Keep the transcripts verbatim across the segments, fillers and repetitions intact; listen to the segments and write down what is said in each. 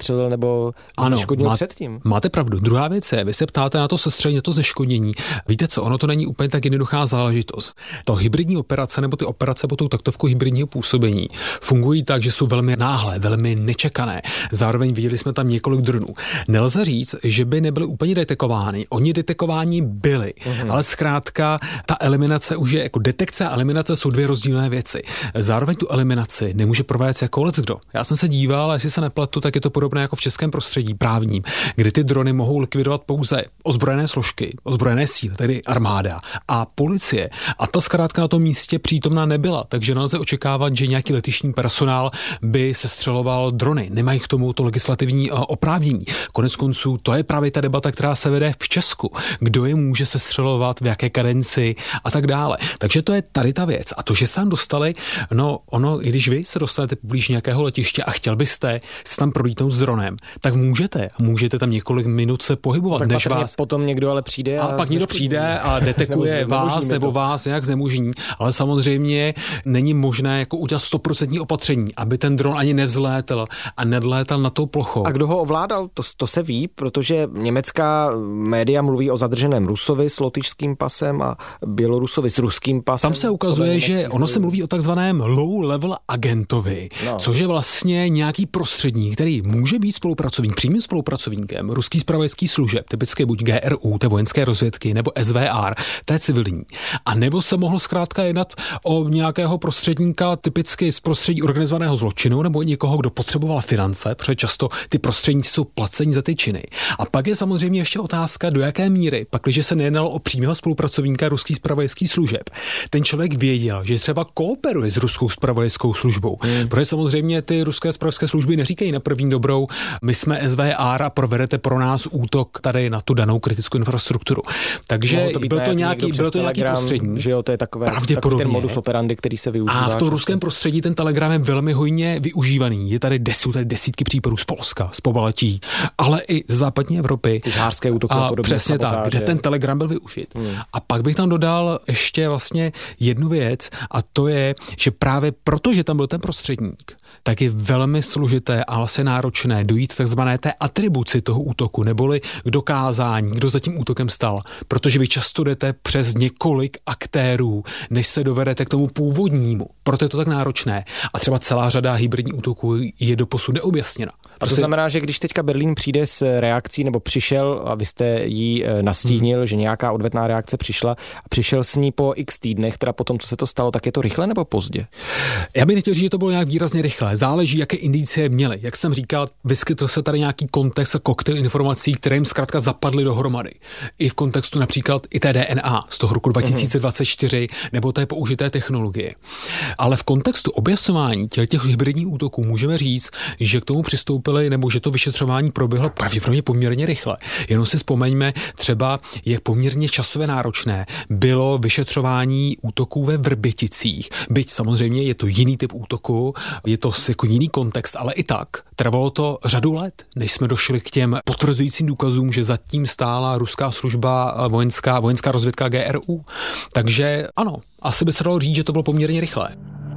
sestřelil nebo zneškodnil předtím. Máte pravdu. Druhá věc je, vy se ptáte na to sestřelení, to zneškodnění. Víte co, ono to není úplně tak jednoduchá záležitost. To hybridní operace nebo ty operace pod tou taktovkou hybridního působení fungují tak, že jsou velmi náhlé, velmi nečekané. Zároveň viděli jsme tam několik dronů. Nelze říct, že by nebyly úplně detekovány. Oni detekováni byli, mm-hmm. ale zkrátka ta eliminace už je jako detekce a eliminace jsou dvě rozdílné věci. Zároveň tu eliminaci nemůže provést jako leckdo. Já jsem se díval, a jestli se nepletu, tak je to podobné jako v českém prostředí právním, kdy ty drony mohou likvidovat pouze ozbrojené složky, ozbrojené síly, tedy armáda a policie. A ta zkrátka na tom místě přítomná nebyla, takže nelze očekávat, že nějaký letištní personál by sestřeloval drony. Nemají k tomu to legislativní oprávnění. Konec konců, to je právě ta debata, která se vede v Česku. Kdo je může sestřelovat, v jaké kadenci a tak dále. Takže to je tady ta věc. A to, že se tam dostali, no ono, i když vy se dostanete blíž nějakého letiště a chtěl byste se tam prolítnout s dronem, tak můžete. Můžete tam několik minut se pohybovat, tak než vás. Potom někdo ale přijde a, a pak někdo přijde a detekuje nebo vás nebo to. vás nějak znemožní, ale samozřejmě není možné jako udělat stoprocentní opatření, aby ten dron ani nezlétal a nedlétal na tou plochou. A kdo ho ovládal, to, to se ví, protože německá média mluví o zadrženém Rusovi s lotyšským pasem a Bělorusovi s ruským pasem. Tam se ukazuje, že ono se mluví o takzvaném low level agentovi, no. což je vlastně nějaký prostředník, který může být spolupracovník, přímým spolupracovníkem ruský zpravodajský služeb, typicky buď G R U, té vojenské rozvědky, nebo S V R, té civilní. A nebo se mohlo zkrátka jednat o nějakého prostředníka typicky z prostředí organizovaného zločinu, nebo někoho, kdo potřeboval finance, protože často ty prostředníci jsou placeni za ty činy. A pak je samozřejmě ještě otázka, do jaké míry, pakliže se nejednalo o přímého spolupracovníka ruských zpravodajských služeb. Ten člověk věděl, že třeba kooperuje s ruskou zpravodajskou službou. Hmm. Protože samozřejmě ty ruské zpravodajské služby neříkají na první dobrou, my jsme S V R a provedete pro nás útok tady na tu danou kritickou infrastrukturu. Takže to byl to nějaký, byl to nějaký prostřední. Že jo, to je takové, takový ten modus operandi, který se využívá. A v tom ruském prostředí ten Telegram je velmi hojně využívaný. Je tady, des, tady desítky případů z Polska, z Pobaltí, ale i z západní Evropy. Ty žhářské útoky a podobně. Přesně sabotáže. Tak, kde ten Telegram byl využit. Hmm. A pak bych tam dodal ještě vlastně jednu věc, a to je, že právě protože tam byl ten prostředník, tak je velmi složité a vlastně náročné dojít k takzvané té atribuci toho útoku, neboli k dokázání, kdo za tím útokem stál, protože vy často jdete přes několik aktérů, než se dovedete k tomu původnímu. Proto je to tak náročné. A třeba celá řada hybridních útoků je doposud neobjasněna. A to znamená, že když teďka Berlín přijde s reakcí, nebo přišel, a vy jste jí nastínil, hmm. že nějaká odvetná reakce přišla, a přišel s ní po x týdnech, teda potom, co se to stalo, tak je to rychle nebo pozdě? Já bych nechtěl říct, že to bylo nějak výrazně rychle. Záleží, jaké indicie měly. Jak jsem říkal, vyskytl se tady nějaký kontext a koktejl informací, které jim zkrátka zapadly dohromady. I v kontextu například i té D N A z toho roku dva tisíce dvacet čtyři hmm. nebo té použité technologie. Ale v kontextu objasňování těch hybridních útoků můžeme říct, že k tomu přistoupili, nebo že to vyšetřování proběhlo pravděpodobně poměrně rychle. Jenom si vzpomeňme třeba, jak poměrně časově náročné bylo vyšetřování útoků ve Vrběticích. Byť samozřejmě je to jiný typ útoku, je to jako jiný kontext, ale i tak trvalo to řadu let, než jsme došli k těm potvrzujícím důkazům, že zatím stála ruská služba vojenská, vojenská rozvědka G R U. Takže ano, asi by se dalo říct, že to bylo poměrně rychlé.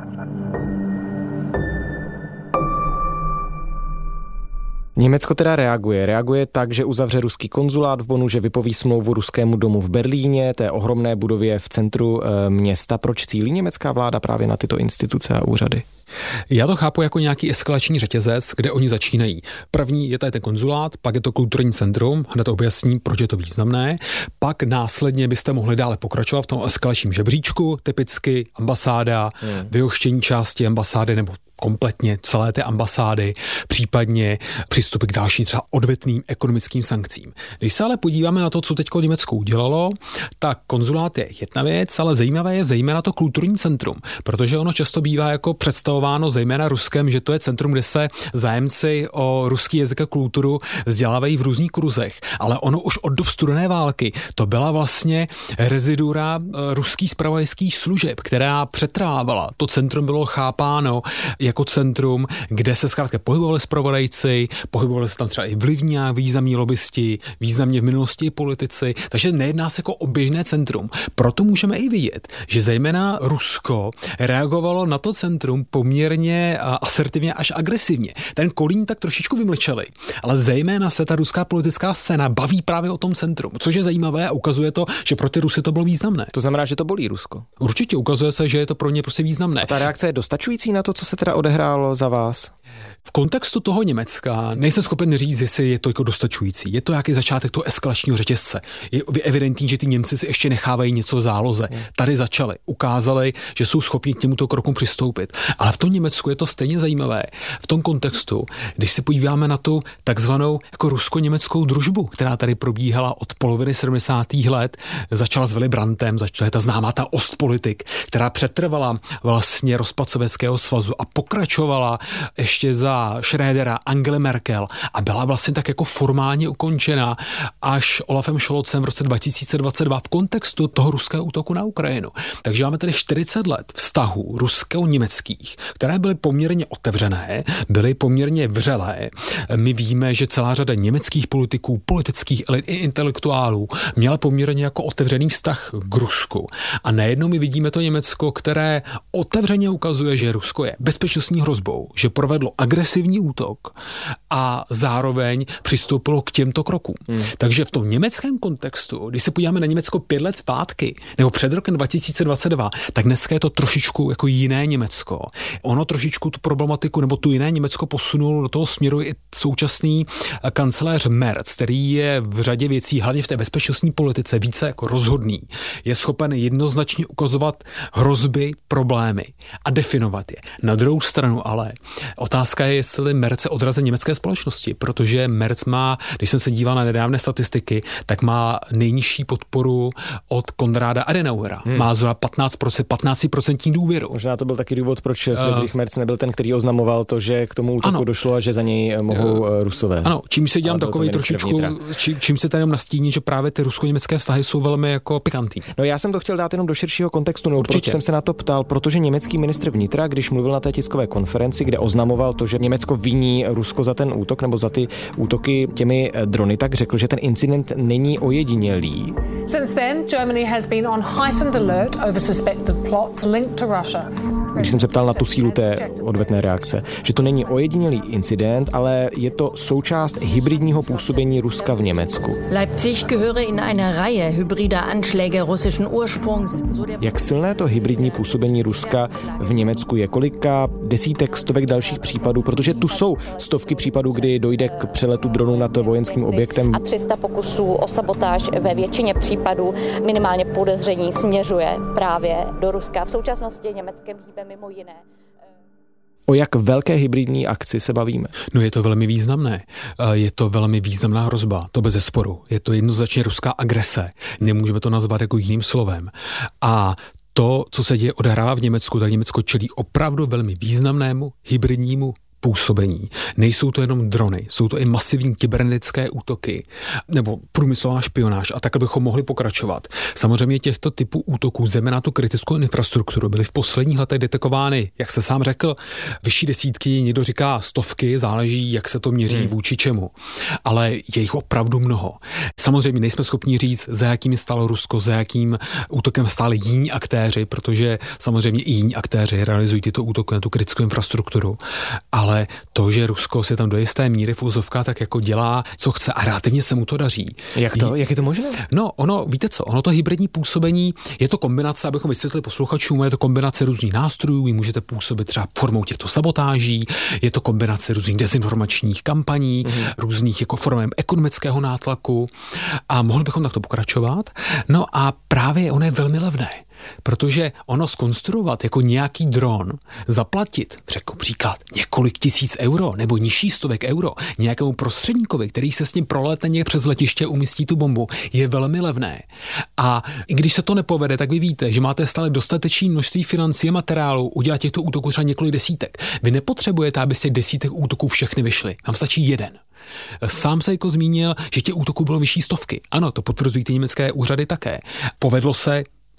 Německo teda reaguje. Reaguje tak, že uzavře ruský konzulát v Bonnu, že vypoví smlouvu ruskému domu v Berlíně, té ohromné budově v centru e, města. Proč cílí německá vláda právě na tyto instituce a úřady? Já to chápu jako nějaký eskalační řetězec, kde oni začínají. První je tady ten konzulát, pak je to kulturní centrum, hned objasním, proč je to významné. Pak následně byste mohli dále pokračovat v tom eskalačním žebříčku, typicky ambasáda, hmm. vyhoštění části ambasády nebo kompletně celé té ambasády, případně přístupy k dalším třeba odvetným ekonomickým sankcím. Když se ale podíváme na to, co teďko Německo udělalo, tak konzulát je jedna věc, ale zajímavé je zejména to kulturní centrum, protože ono často bývá jako představováno zejména Ruskem, že to je centrum, kde se zájemci o ruský jazyk a kulturu vzdělávají v různých kruzech, ale ono už od dob studené války to byla vlastně rezidura ruských zpravodajských služeb, která přetrávala. To centrum bylo chápáno jako centrum, kde se zkrátka pohybovali zpravodajci, pohybovali se tam třeba i vlivní a významní lobbysti, významně v minulosti i politici, takže nejedná se jako o běžné centrum. Proto můžeme i vidět, že zejména Rusko reagovalo na to centrum poměrně asertivně až agresivně. Ten Kolín tak trošičku vymlčeli, ale zejména se ta ruská politická scéna baví právě o tom centrum, což je zajímavé a ukazuje to, že pro ty Rusy to bylo významné. To znamená, že to bolí Rusko. Určitě ukazuje se, že je to pro ně prostě významné. A ta reakce je dostačující na to, co se teda odehrálo za vás? V kontextu toho Německa nejsem schopen říct, jestli je to jako dostačující. Je to jaký začátek toho eskalačního řetězce. Je evidentní, že ty Němci si ještě nechávají něco v záloze. Tady začali, ukázali, že jsou schopni k těmto krokům přistoupit. Ale v tom Německu je to stejně zajímavé. V tom kontextu, když se podíváme na tu takzvanou jako rusko-německou družbu, která tady probíhala od poloviny sedmdesátých let, začala s Willy Brandtem, začala ta známá ta Ostpolitik, která přetrvala vlastně rozpad Sovětského svazu a pokračovala ještě za Schrödera, Angely Merkel a byla vlastně tak jako formálně ukončena až Olafem Scholzem v roce dva tisíce dvacet dva v kontextu toho ruského útoku na Ukrajinu. Takže máme tady čtyřicet let vztahů rusko-německých, které byly poměrně otevřené, byly poměrně vřelé. My víme, že celá řada německých politiků, politických elit i intelektuálů měla poměrně jako otevřený vztah k Rusku. A najednou my vidíme to Německo, které otevřeně ukazuje, že Rusko je bezpečnostní hrozbou, že provedlo agresivní útok a zároveň přistoupilo k těmto krokům. Hmm. Takže v tom německém kontextu, když se podíváme na Německo pět let zpátky, nebo před rokem dva tisíce dvacet dva, tak dneska je to trošičku jako jiné Německo. Ono trošičku tu problematiku nebo tu jiné Německo posunul do toho směru i současný kancléř Merz, který je v řadě věcí, hlavně v té bezpečnostní politice, více jako rozhodný. Je schopen jednoznačně ukazovat hrozby, problémy a definovat je. Na druhou stranu ale otázka je, jestli Merz je odrazem německé společnosti, protože Merz má, když jsem se díval na nedávné statistiky, tak má nejnižší podporu od Konráda Adenauera. Hmm. Má zhruba patnáct procent, patnáct procent důvěru. Možná to byl taky důvod, proč Friedrich uh, Merz nebyl ten, který oznamoval to, že k tomu útoku ano. došlo a že za něj mohou uh, Rusové. Ano, čím se dělám takový trošičku, čím, čím se tady nastíní, že právě ty rusko-německé vztahy jsou velmi jako pikantní. No já jsem to chtěl dát jenom do širšího kontextu, no, proč jsem se na to ptal, protože německý ministr vnitra, když mluvil na té tiskové konferenci, kde oznamoval to, že Německo viní Rusko za ten útok nebo za ty útoky těmi drony, tak řekl, že ten incident není ojedinělý. Since then, Germany has been on heightened alert over suspected plots linked to Russia. Když jsem se ptal na tu sílu té odvetné reakce, že to není ojedinělý incident, ale je to součást hybridního působení Ruska v Německu. Leipzig gehöre in einer Reihe hybrider Anschläge russischen Ursprungs. Jak silné to hybridní působení Ruska v Německu je? Kolika desítek, stovek dalších případů, protože tu jsou stovky případů, kdy dojde k přeletu dronu nad vojenským objektem. A tři sta pokusů o sabotáž ve většině případů minimálně podezření směřuje právě do Ruska. V současnosti Německém hýbe mimo jiné. O jak velké hybridní akci se bavíme? No je to velmi významné. Je to velmi významná hrozba, to bez zesporu. Je to jednoznačně ruská agrese. Nemůžeme to nazvat jako jiným slovem. A to, co se děje, odehrává v Německu, tak Německo čelí opravdu velmi významnému hybridnímu působení. Nejsou to jenom drony, jsou to i masivní kybernetické útoky nebo průmyslová špionáž a tak bychom mohli pokračovat. Samozřejmě těchto typů útoků, zejména tu kritickou infrastrukturu, byly v posledních letech detekovány, jak se sám řekl, vyšší desítky, někdo říká stovky, záleží, jak se to měří hmm. vůči čemu. Ale je jich opravdu mnoho. Samozřejmě nejsme schopni říct, za jakým stálo Rusko, za jakým útokem stáli jiní aktéři, protože samozřejmě i jiní aktéři realizují tyto útoky na tu kritickou infrastrukturu. Ale Ale to, že Rusko si tam do jisté míry v úzovkách tak jako dělá, co chce a relativně se mu to daří. Jak to? Jak je to možné? No, ono, víte co, ono to hybridní působení, je to kombinace, abychom vysvětlili posluchačům, je to kombinace různých nástrojů, vy můžete působit třeba formou těchto sabotáží, je to kombinace různých dezinformačních kampaní, mm-hmm. různých jako formem ekonomického nátlaku a mohli bychom takto pokračovat. No a právě ono je velmi levné. Protože ono zkonstruovat jako nějaký dron, zaplatit, řekl příklad, několik tisíc euro nebo nižší stovek euro nějakému prostředníkovi, který se s ním prolétne někde přes letiště a umístí tu bombu, je velmi levné. A i když se to nepovede, tak vy víte, že máte stále dostatečné množství financí a materiálu udělat těchto útoků třeba několik desítek. Vy nepotřebujete, aby z těch desítek útoků všechny vyšly. Vám stačí jeden. Sám se jako zmínil, že těch útoků bylo vyšší stovky. Ano, to potvrzují ty německé úřady také. Povedlo se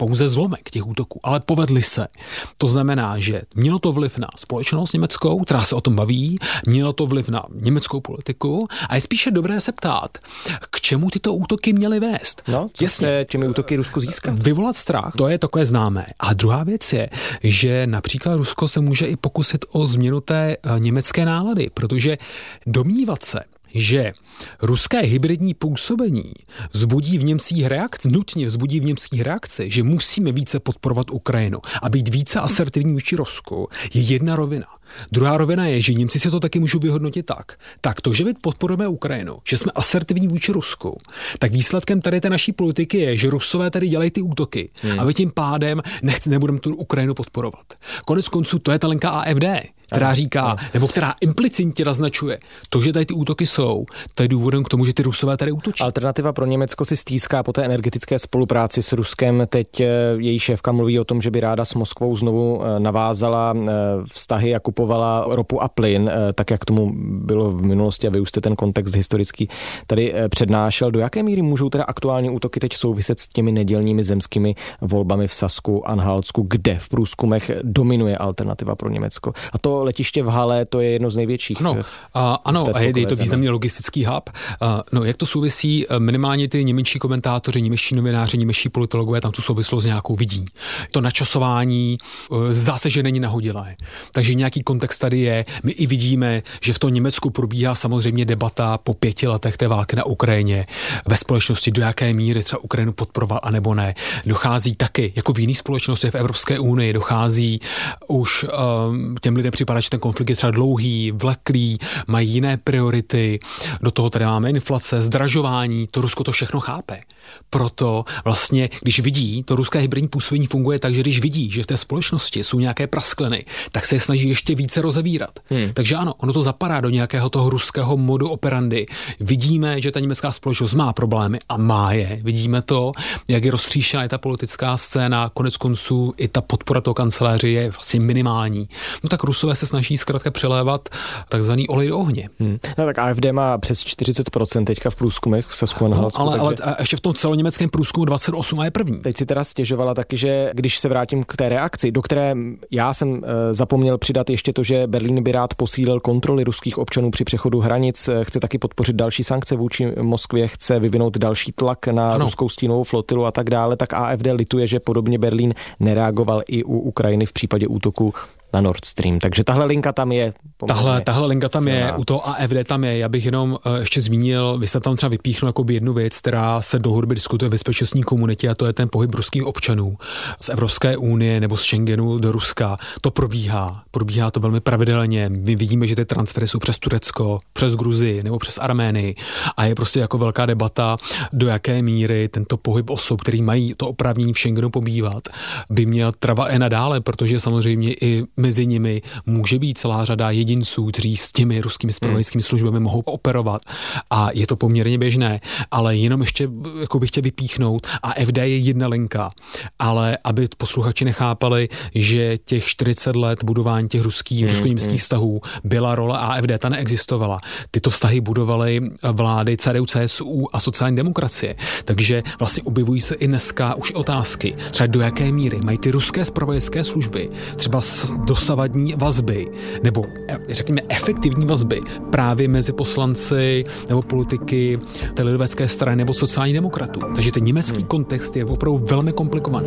pouze zlomek těch útoků, ale povedly se. To znamená, že mělo to vliv na společnost německou, která se o tom baví, mělo to vliv na německou politiku a je spíše dobré se ptát, k čemu tyto útoky měly vést. No, co se těmi útoky Rusko získá? Vyvolat strach, to je takové známé. A druhá věc je, že například Rusko se může i pokusit o změnu té německé nálady, protože domnívat se, že ruské hybridní působení vzbudí v Němcích reakci, nutně vzbudí v Němcích reakci, že musíme více podporovat Ukrajinu a být více asertivní vůči Rusku, je jedna rovina. Druhá rovina je, že Němci si to taky můžou vyhodnotit tak. Tak to, že my podporujeme Ukrajinu, že jsme asertivní vůči Rusku, tak výsledkem tady té naší politiky je, že Rusové tady dělají ty útoky hmm. a my tím pádem nechci, nebudeme tu Ukrajinu podporovat. Konec konců to je ta linka A F D, která říká, nebo která implicitně naznačuje, to, že tady ty útoky jsou, to je důvodem k tomu, že ty Rusové tady útočí. Alternativa pro Německo si stýská po té energetické spolupráci s Ruskem. Teď její šéfka mluví o tom, že by ráda s Moskvou znovu navázala vztahy a kupovala ropu a plyn, tak jak tomu bylo v minulosti a vy už jste ten kontext historický tady přednášel. Do jaké míry můžou teda aktuální útoky teď souviset s těmi nedělními zemskými volbami v Sasku, Anhaltsku, kde v průzkumech dominuje alternativa pro Německo? A to letiště v Halle, to je jedno z největších. No, a, ano, a je, je to významně logistický hub. A, no, jak to souvisí, minimálně ty němečtí komentátoři, němečtí novináři, němečtí politologové tam tu souvislost nějakou vidí. To načasování zdá se, že není nahodilé. Takže nějaký kontext tady je. My i vidíme, že v tom Německu probíhá samozřejmě debata po pěti letech té války na Ukrajině ve společnosti, do jaké míry třeba Ukrajinu podporovat a nebo ne. Dochází taky, jako v jiných společnostech v Evropské unii, dochází už um, těm lidem připadá, že ten konflikt je třeba dlouhý, vleklý, mají jiné priority, do toho tady máme inflace, zdražování, to Rusko to všechno chápe. Proto vlastně, když vidí, to ruské hybridní působení funguje tak, že když vidí, že v té společnosti jsou nějaké praskliny, tak se je snaží ještě více rozevírat. Hmm. Takže ano, ono to zapadá do nějakého toho ruského modu operandy. Vidíme, že ta německá společnost má problémy a má je. Vidíme to, jak je roztříšená ta politická scéna, konec konců i ta podpora toho kancléře je vlastně minimální. No tak Rusové se snaží zkrátka přelévat takzvaný olej do ohně. Hmm. No tak A F D má přes čtyřicet procent teďka v průzkumech v Sasku a Anhaltsku. No, ale, takže... ale ještě v tom celoněmeckém průzkumu dvacet osm a je první. Teď si teda stěžovala taky, že když se vrátím k té reakci, do které já jsem e, zapomněl přidat ještě to, že Berlín by rád posílil kontroly ruských občanů při přechodu hranic, chce taky podpořit další sankce vůči Moskvě, chce vyvinout další tlak na ano. ruskou stínovou flotilu a tak dále, tak A F D lituje, že podobně Berlín nereagoval i u Ukrajiny v případě útoku na Nord Stream. Takže tahle linka tam je. Tahle, tahle linka tam silná. Je, u toho A F D tam je. Já bych jenom uh, ještě zmínil, vy jste tam třeba vypíchnul jakoby jednu věc, která se dlouhodobě diskutuje v bezpečnostní komunitě, a to je ten pohyb ruských občanů z Evropské unie nebo z Schengenu do Ruska. To probíhá. Probíhá to velmi pravidelně. My vidíme, že ty transfery jsou přes Turecko, přes Gruzii nebo přes Arménii a je prostě jako velká debata, do jaké míry tento pohyb osob, který mají to oprávnění v Schengenu pobývat, by měl trvat i nadále, protože samozřejmě i mezi nimi může být celá řada jedinců, kteří s těmi ruskými zpravodajskými službami mohou operovat a je to poměrně běžné, ale jenom ještě jako bych chtěl vypíchnout, A F D je jedna linka, ale aby posluchači nechápali, že těch čtyřicet let budování těch ruských, mm, rusko-německých mm. vztahů byla role A F D, ta neexistovala. Tyto vztahy budovaly vlády C D U, C S U a sociální demokracie, takže vlastně objevují se i dneska už otázky, třeba do jaké míry mají ty ruské zpravodajské služby třeba dosavadní vazby, nebo řekněme efektivní vazby právě mezi poslanci nebo politiky té lidovecké strany nebo sociální demokratů. Takže ten německý hmm. kontext je opravdu velmi komplikovaný.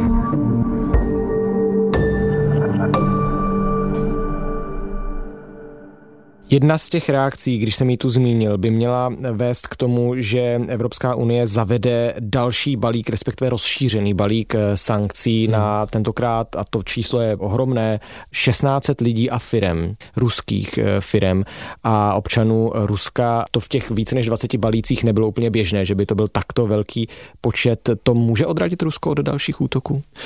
Jedna z těch reakcí, když jsem ji tu zmínil, by měla vést k tomu, že Evropská unie zavede další balík, respektive rozšířený balík sankcí hmm. na tentokrát, a to číslo je ohromné, šestnáct set lidí a firem, ruských firem a občanů Ruska. To v těch více než dvaceti balících nebylo úplně běžné, že by to byl takto velký počet. To může odradit Rusko od dalších útoků?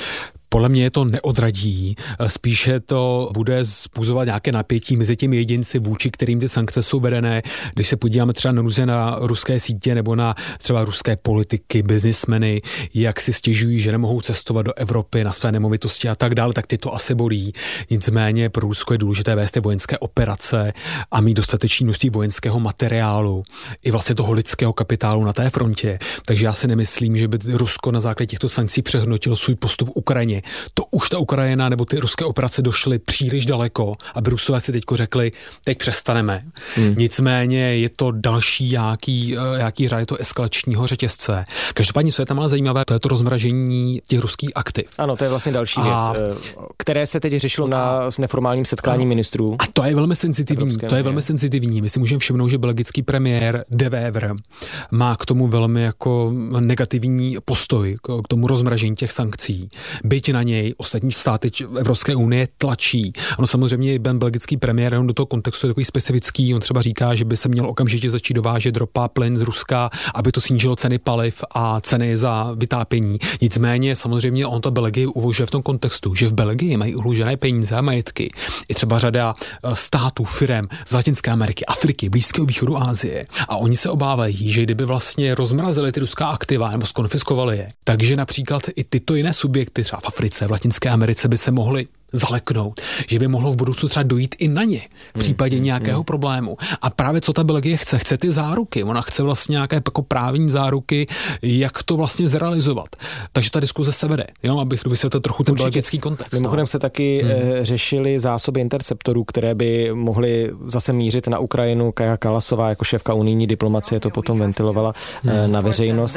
Podle mě to neodradí, spíše to bude způsobovat nějaké napětí mezi těmi jedinci, vůči kterým ty sankce jsou vedené. Když se podíváme třeba na různě na ruské sítě nebo na třeba ruské politiky, biznismeny, jak si stěžují, že nemohou cestovat do Evropy na své nemovitosti a tak dále, tak ty to asi bolí. Nicméně pro Rusko je důležité vést ty vojenské operace a mít dostatečné množství vojenského materiálu i vlastně toho lidského kapitálu na té frontě. Takže já si nemyslím, že by Rusko na základě těchto sankcí přehodnotilo svůj postup v Ukrajině. To už ta Ukrajina nebo ty ruské operace došly příliš daleko, aby Rusové si teďko řekli, teď přestaneme. Hmm. Nicméně je to další nějaký, nějaký řád toho eskalačního řetězce. Každopádně, co je tam ale zajímavé, to je to rozmražení těch ruských aktiv. Ano, to je vlastně další a... věc, které se teď řešilo na neformálním setkání ano. ministrů. A to je velmi senzitivní. To je velmi senzitivní. My si můžeme všimnout, že belgický premiér De Wever má k tomu velmi jako negativní postoj k tomu rozmražení těch sankcí. Byť na něj ostatní státy Evropské unie tlačí. Ono samozřejmě ten belgický premiér, on do toho kontextu je takový specifický, on třeba říká, že by se měl okamžitě začít dovážet ropa, plyn z Ruska, aby to snížilo ceny paliv a ceny za vytápění. Nicméně samozřejmě on to Belgii uvažuje v tom kontextu, že v Belgii mají uložené peníze a majetky. I třeba řada států, firem z Latinské Ameriky, Afriky, Blízkého východu, Asie. A oni se obávají, že kdyby vlastně rozmrazili ty ruská aktiva nebo skonfiskovali je, takže například i tyto jiné subjekty třeba v Africe, v Latinské Americe by se mohly zaleknout, že by mohlo v budoucnu třeba dojít i na ně v případě hmm, nějakého hmm. problému. A právě co ta Belgie chce? Chce ty záruky. Ona chce vlastně nějaké jako právní záruky, jak to vlastně zrealizovat. Takže ta diskuze se vede, jo, abych vysvětlil trochu ten belgický kontext. Mimochodem se taky hmm. řešily zásoby interceptorů, které by mohly zase mířit na Ukrajinu. Kaja Kalasová jako šéfka unijní diplomacie to potom ventilovala hmm. na veřejnost.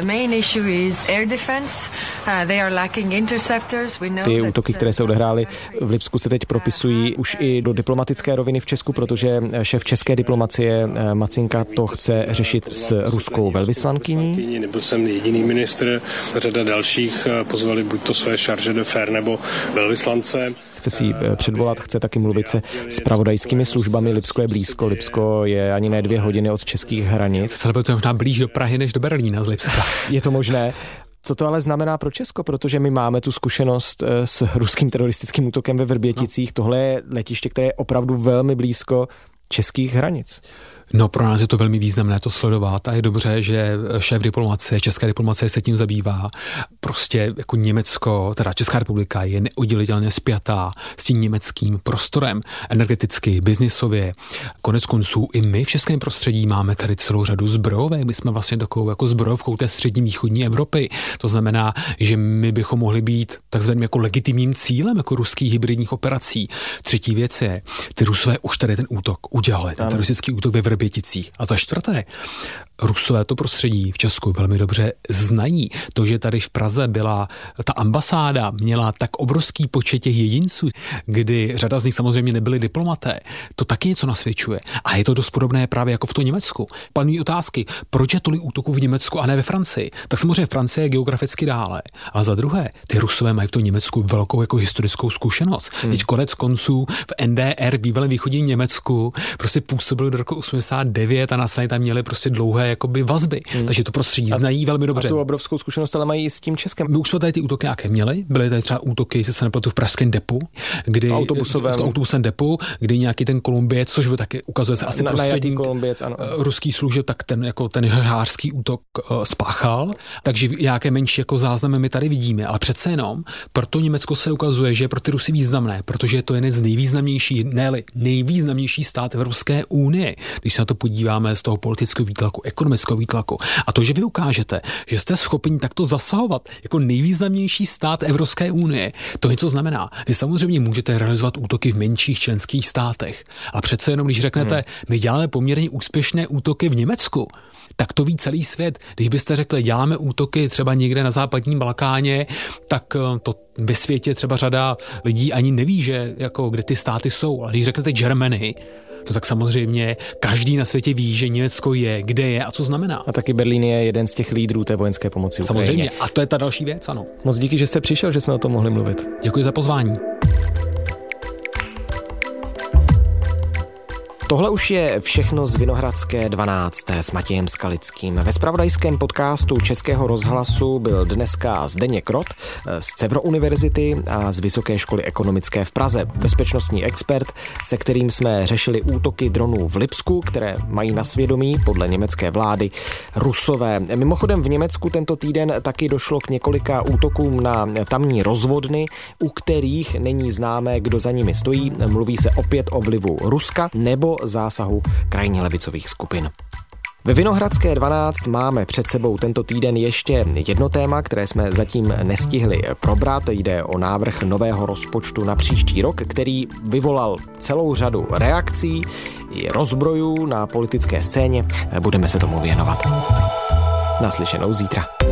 Ty útoky, které se odehrály v Lipsku, se teď propisují už i do diplomatické roviny v Česku, protože šéf české diplomacie Macinka to chce řešit s ruskou velvyslankyní. Nebyl jsem jediný ministr, řada dalších pozvali buď to své charge d'affaires nebo velvyslance. Chce si ji předvolat, chce taky mluvit se s zpravodajskými službami. Lipsko je blízko, Lipsko je ani ne dvě hodiny od českých hranic. Celé to je možná blíž do Prahy než do Berlína z Lipska. Je to možné. Co to ale znamená pro Česko, protože my máme tu zkušenost s ruským teroristickým útokem ve Vrběticích. No. Tohle je letiště, které je opravdu velmi blízko českých hranic. No, pro nás je to velmi významné to sledovat a je dobře, že šéf diplomacie, české diplomacie se tím zabývá. Prostě jako Německo, teda Česká republika je neoddělitelně spjatá s tím německým prostorem, energeticky, biznisově. Konec konců i my v českém prostředí máme tady celou řadu zbrojovek. My jsme vlastně takovou jako zbrojovkou té střední východní Evropy. To znamená, že my bychom mohli být takzvaným jako legitimním cílem jako ruských hybridních operací. Třetí věc je, ty Rusové už tady ten útok udělali, ten teroristický útok ve Vrběticích. A za čtvrté, Rusové to prostředí v Česku velmi dobře znají. To, že tady v Praze byla ta ambasáda, měla tak obrovský počet těch jedinců, kdy řada z nich samozřejmě nebyli diplomaté, to taky něco nasvědčuje. A je to dost podobné právě jako v tom Německu. Panují otázky, proč je tolik útoků v Německu a ne ve Francii? Tak samozřejmě Francie je geograficky dále. Ale za druhé, ty Rusové mají v tom Německu velkou jako historickou zkušenost. Hmm. Teď konec konců v N D R, bývalém východním Německu, prostě působili do roku osmdesát devět a následně tam měli prostě dlouhé jakoby vazby. Hmm. Takže to prostředí a, znají velmi dobře. A tu obrovskou zkušenost ale mají i s tím Českem. My už jsme tady ty útoky nějaké měli. Byly tady třeba útoky, jestli se nepletu, v pražském depu, kdy v autobusovém depu, kdy nějaký ten Kolumbiec, což by taky ukazuje se asi prostředník ruský služeb, tak ten jako ten hářský útok uh, spáchal. Takže nějaké menší jako záznamy my tady vidíme, ale přece jenom proto Německo se ukazuje, že je pro ty Rusy významné, protože je to jeden z nejvýznamnějších, ne nejvýznamnější stát Evropské unie, když se na to podíváme z toho politického výtlaku, ekonomického výtlaku. A to, že vy ukážete, že jste schopni takto zasahovat jako nejvýznamnější stát Evropské unie, to něco znamená. Vy samozřejmě můžete realizovat útoky v menších členských státech, ale přece jenom, když řeknete, hmm. my děláme poměrně úspěšné útoky v Německu, tak to ví celý svět. Když byste řekli, děláme útoky třeba někde na západním Balkáně, tak to ve světě třeba řada lidí ani neví, že jako kde ty státy jsou. Ale když řeknete Germany, no tak samozřejmě každý na světě ví, že Německo je, kde je a co znamená. A taky Berlín je jeden z těch lídrů té vojenské pomoci Ukrajině. Samozřejmě. A to je ta další věc, ano. Moc díky, že jste přišel, že jsme o tom mohli mluvit. Děkuji za pozvání. Tohle už je všechno z Vinohradské dvanáct s Matějem Skalickým. Ve zpravodajském podcastu Českého rozhlasu byl dneska Zdeněk Rott z Cevro univerzity a z Vysoké školy ekonomické v Praze, bezpečnostní expert, se kterým jsme řešili útoky dronů v Lipsku, které mají na svědomí podle německé vlády Rusové. Mimochodem v Německu tento týden taky došlo k několika útokům na tamní rozvodny, u kterých není známé, kdo za nimi stojí. Mluví se opět o vlivu Ruska nebo zásahu krajně levicových skupin. Ve Vinohradské dvanáct máme před sebou tento týden ještě jedno téma, které jsme zatím nestihli probrat. Jde o návrh nového rozpočtu na příští rok, který vyvolal celou řadu reakcí i rozbrojů na politické scéně. Budeme se tomu věnovat. Naslyšenou zítra.